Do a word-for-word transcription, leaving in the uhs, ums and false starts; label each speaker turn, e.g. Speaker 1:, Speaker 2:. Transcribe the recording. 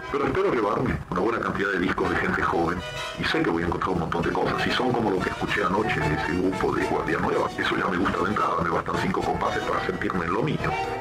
Speaker 1: Pero espero llevarme una buena cantidad de discos de gente joven y sé que voy a encontrar un montón de cosas. Si son como lo que escuché anoche de ese grupo de Guardia Nueva, eso ya me gusta de entrada, me bastan cinco compases para sentirme en lo mío.